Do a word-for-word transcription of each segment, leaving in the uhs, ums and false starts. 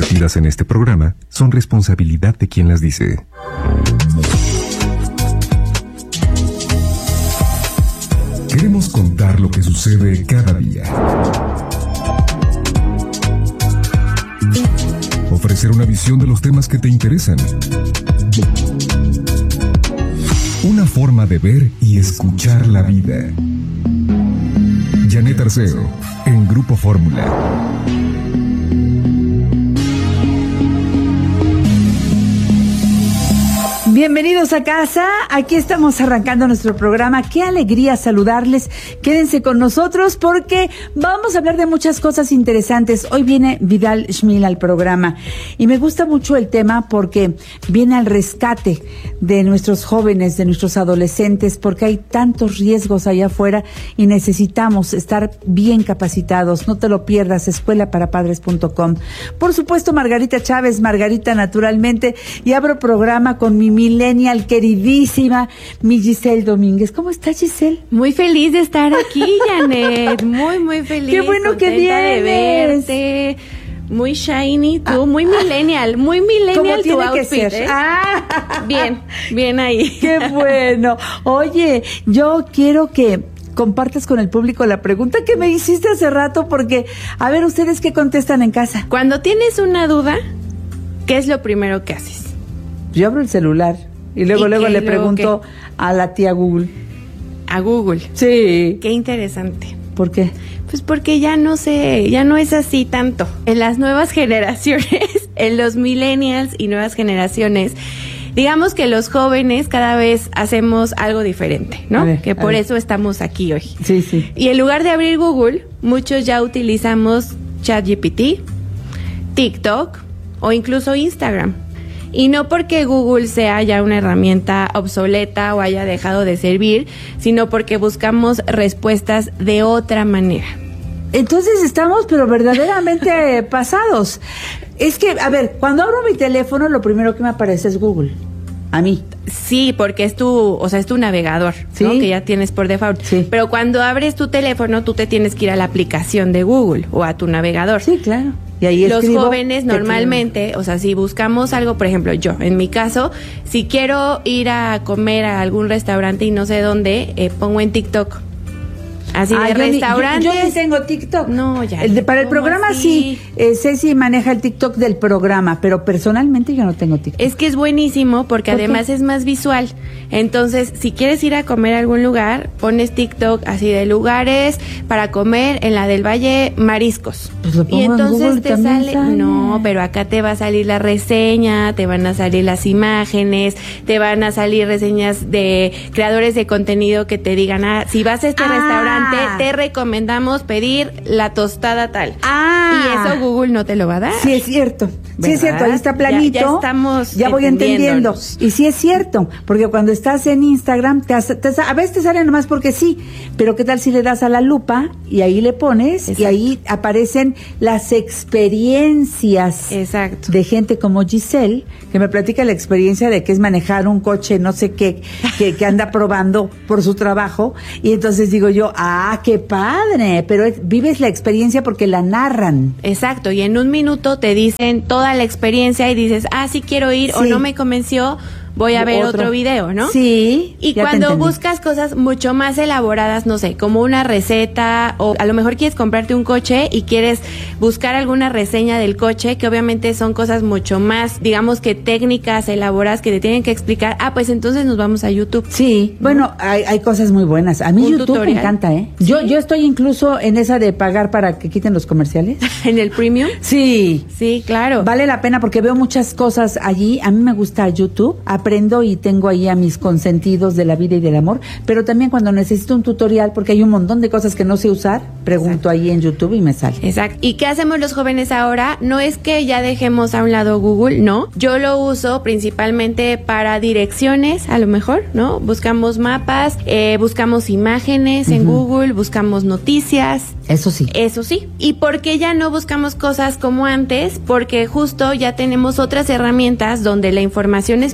vertidas en este programa son responsabilidad de quien las dice. Queremos contar lo que sucede cada día. Ofrecer una visión de los temas que te interesan. Una forma de ver y escuchar la vida. Janet Arceo, en Grupo Fórmula. Bienvenidos a casa, aquí estamos arrancando nuestro programa. Qué alegría saludarles, quédense con nosotros porque vamos a hablar de muchas cosas interesantes. Hoy viene Vidal Schmil al programa y me gusta mucho el tema porque viene al rescate de nuestros jóvenes, de nuestros adolescentes, porque hay tantos riesgos allá afuera y necesitamos estar bien capacitados. No te lo pierdas, escuela para padres punto com. Por supuesto, Margarita Chávez, Margarita naturalmente, y abro programa con mi millennial queridísima, mi Giselle Domínguez. ¿Cómo estás, Giselle? Muy feliz de estar aquí, Janet. Muy, muy feliz. Qué bueno que vienes. De verte. Muy shiny, tú, ah, muy millennial, muy millennial tu outfit, que ser. ¿eh? Ah. Bien, bien ahí. Qué bueno. Oye, yo quiero que compartas con el público la pregunta que me hiciste hace rato, porque, a ver, ¿ustedes qué contestan en casa? Cuando tienes una duda, ¿qué es lo primero que haces? Yo abro el celular y luego, ¿Y luego le luego pregunto qué? A la tía Google. ¿A Google? Sí. Qué interesante. ¿Por qué? Pues porque ya no sé, ya no es así tanto. En las nuevas generaciones, en los millennials y nuevas generaciones, digamos que los jóvenes cada vez hacemos algo diferente, ¿no? Ver, que por ver. eso estamos aquí hoy. Sí, sí. Y en lugar de abrir Google, muchos ya utilizamos ChatGPT, TikTok o incluso Instagram. Y no porque Google sea ya una herramienta obsoleta o haya dejado de servir, sino porque buscamos respuestas de otra manera. Entonces estamos, pero verdaderamente pasados. Es que, a ver, cuando abro mi teléfono, lo primero que me aparece es Google. A mí. Sí, porque es tu, o sea, es tu navegador, ¿sí? ¿no? Que ya tienes por default. Sí. Pero cuando abres tu teléfono, tú te tienes que ir a la aplicación de Google o a tu navegador. Sí, claro. Y ahí los escribo, jóvenes normalmente, o sea, si buscamos algo, por ejemplo, yo, en mi caso, si quiero ir a comer a algún restaurante y no sé dónde, eh, pongo en TikTok. Así ah, de restaurantes. Yo, yo ni tengo TikTok. No, ya. El de, para el programa así? sí, eh, Ceci maneja el TikTok del programa, pero personalmente yo no tengo TikTok. Es que es buenísimo porque ¿Por además qué? es más visual. Entonces, si quieres ir a comer a algún lugar, pones TikTok así de lugares para comer en la del Valle mariscos. Pues lo pongo y entonces en Google, te sale, sale, no, pero acá te va a salir la reseña, te van a salir las imágenes, te van a salir reseñas de creadores de contenido que te digan, ah, si vas a este ah. restaurante te recomendamos pedir la tostada tal. Ah. Y eso Google no te lo va a dar. Sí, es cierto. ¿verdad? Sí, es cierto, ahí está planito. Ya, ya estamos Ya voy entendiendo. Y sí es cierto, porque cuando estás en Instagram, te hace, te, a veces te sale nomás porque sí, pero ¿qué tal si le das a la lupa y ahí le pones Exacto. y ahí aparecen las experiencias Exacto. de gente como Giselle, que me platica la experiencia de que es manejar un coche, no sé qué, que, que anda probando por su trabajo, y entonces digo yo, ah, qué padre, pero es, vives la experiencia porque la narran. Exacto, y en un minuto te dicen toda la experiencia y dices, ah, sí quiero ir, sí. o no me convenció, voy a ver otro, otro video, ¿no? Sí. Y cuando buscas cosas mucho más elaboradas, no sé, como una receta, o a lo mejor quieres comprarte un coche y quieres buscar alguna reseña del coche, que obviamente son cosas mucho más, digamos que técnicas, elaboradas, que te tienen que explicar, ah, pues entonces nos vamos a YouTube. Sí, ¿no? Bueno, hay, hay cosas muy buenas. A mí un YouTube tutorial. Me encanta, ¿eh? ¿Sí? Yo, yo estoy incluso en esa de pagar para que quiten los comerciales. ¿En el premium? Sí. Sí, claro. Vale la pena porque veo muchas cosas allí. A mí me gusta YouTube. Aprendo y tengo ahí a mis consentidos de la vida y del amor, pero también cuando necesito un tutorial, porque hay un montón de cosas que no sé usar, pregunto Exacto. ahí en YouTube y me sale. Exacto. ¿Y qué hacemos los jóvenes ahora? No es que ya dejemos a un lado Google, no. Yo lo uso principalmente para direcciones, a lo mejor, ¿no? Buscamos mapas, eh, buscamos imágenes uh-huh. en Google, buscamos noticias. Eso sí. Eso sí. ¿Y por qué ya no buscamos cosas como antes? Porque justo ya tenemos otras herramientas donde la información específica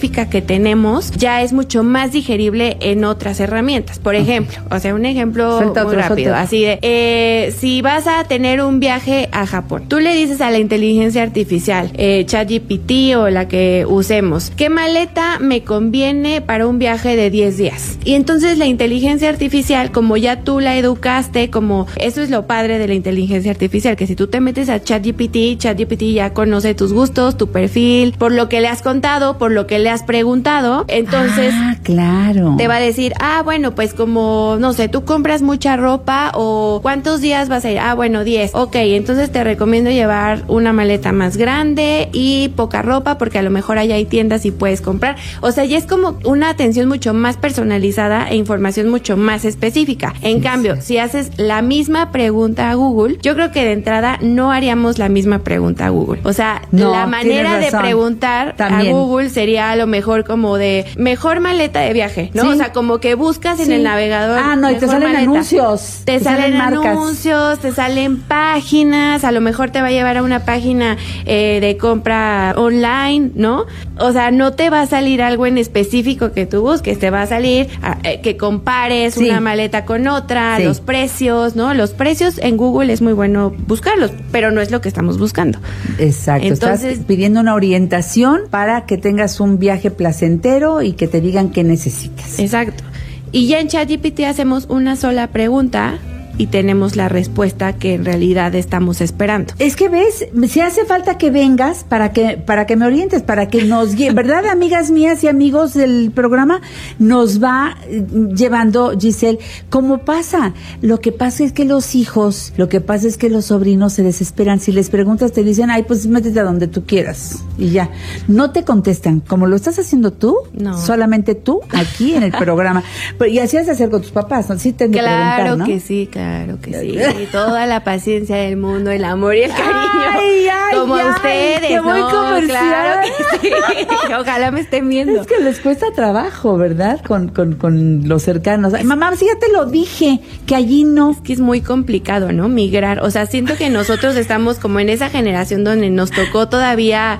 específica que tenemos ya es mucho más digerible en otras herramientas. Por ejemplo, o sea, un ejemplo Suelta muy otro, rápido, suelta. así de, eh, si vas a tener un viaje a Japón, tú le dices a la inteligencia artificial, eh, ChatGPT o la que usemos, ¿qué maleta me conviene para un viaje de diez días? Y entonces la inteligencia artificial, como ya tú la educaste, como eso es lo padre de la inteligencia artificial, que si tú te metes a ChatGPT, ChatGPT ya conoce tus gustos, tu perfil, por lo que le has contado, por lo que le has preguntado, entonces Ah, claro. te va a decir, ah, bueno, pues como, no sé, tú compras mucha ropa o ¿cuántos días vas a ir? Ah, bueno, diez. Ok, entonces te recomiendo llevar una maleta más grande y poca ropa porque a lo mejor allá hay tiendas y puedes comprar. O sea, ya es como una atención mucho más personalizada e información mucho más específica. En Sí, cambio, sí. si haces la misma pregunta a Google, yo creo que de entrada no haríamos la misma pregunta a Google. O sea, No, la manera tienes de razón. preguntar También. a Google sería a lo mejor como de mejor maleta de viaje, ¿no? Sí. O sea, como que buscas en Sí. el navegador. Ah, no, y te mejor salen maleta. anuncios, Te, te salen, salen marcas. anuncios, te salen páginas, a lo mejor te va a llevar a una página eh, de compra online, ¿no? O sea, no te va a salir algo en específico que tú busques, te va a salir a, eh, que compares Sí. una maleta con otra, Sí. los precios, ¿no? Los precios en Google es muy bueno buscarlos, pero no es lo que estamos buscando. Exacto, Entonces- estás pidiendo una orientación para que tengas un viaje placentero y que te digan qué necesitas. Exacto. Y ya en ChatGPT hacemos una sola pregunta y tenemos la respuesta que en realidad estamos esperando. Es que ves, si hace falta que vengas para que para que me orientes, para que nos guíe, ¿verdad, amigas mías y amigos del programa? Nos va eh, llevando, Giselle, ¿cómo pasa? Lo que pasa es que los hijos, lo que pasa es que los sobrinos se desesperan. Si les preguntas, te dicen, ay, pues métete a donde tú quieras. Y ya, no te contestan, como lo estás haciendo tú, No. solamente tú, aquí en el programa. Pero, y así has de hacer con tus papás, ¿no? Sí te han de Claro preguntar, ¿no? que sí, claro que sí. Toda la paciencia del mundo, el amor y el cariño. Ay, ay, como ay, a ustedes, qué muy ¿no? comercial. Claro que sí. Ojalá me estén viendo. Es que les cuesta trabajo, ¿verdad? Con, con, con los cercanos. Ay, mamá, sí, ya te lo dije, que allí no. Que es muy complicado, ¿no? Migrar. O sea, siento que nosotros estamos como en esa generación donde nos tocó todavía,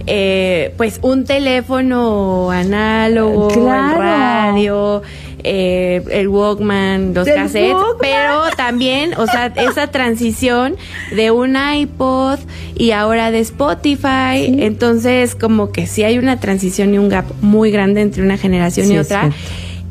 eh, pues, un teléfono análogo, Claro. el radio, eh, el Walkman, los El cassettes, Walkman. pero también, o sea, esa transición de un iPod y ahora de Spotify. Sí. Entonces, como que sí hay una transición y un gap muy grande entre una generación Sí, y es otra. cierto.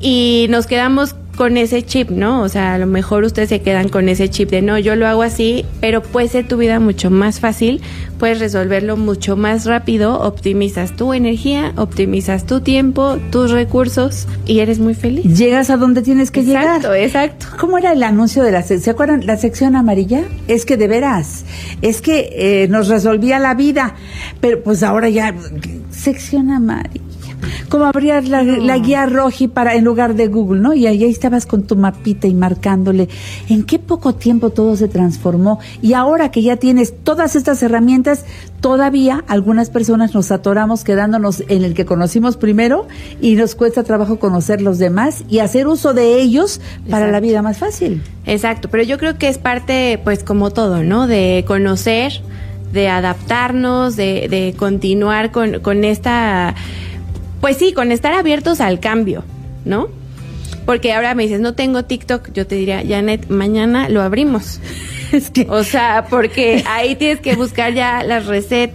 Y nos quedamos con ese chip, ¿no? O sea, a lo mejor ustedes se quedan con ese chip de no, yo lo hago así, pero puede ser tu vida mucho más fácil, puedes resolverlo mucho más rápido, optimizas tu energía, optimizas tu tiempo, tus recursos y eres muy feliz. Llegas a donde tienes que Exacto, llegar. exacto. ¿Cómo era el anuncio de la sección? ¿Se acuerdan? La sección amarilla. Es que de veras, es que eh, nos resolvía la vida, pero pues ahora ya, sección amarilla. Como abrir la, No. la guía roji para en lugar de Google, ¿no? Y ahí estabas con tu mapita y marcándole. ¿En qué poco tiempo todo se transformó? Y ahora que ya tienes todas estas herramientas, todavía algunas personas nos atoramos quedándonos en el que conocimos primero y nos cuesta trabajo conocer los demás y hacer uso de ellos para Exacto. la vida más fácil. Exacto, pero yo creo que es parte, pues como todo, ¿no? De conocer, de adaptarnos, de, de continuar con, con esta, pues sí, con estar abiertos al cambio, ¿no? Porque ahora me dices, no tengo TikTok, yo te diría, Janet, mañana lo abrimos. Es que O sea, porque ahí tienes que buscar ya las recetas.